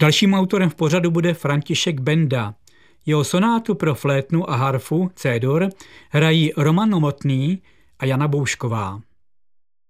Dalším autorem v pořadu bude František Benda. Jeho sonátu pro flétnu a harfu C-dur hrají Roman Novotný a Jana Boušková.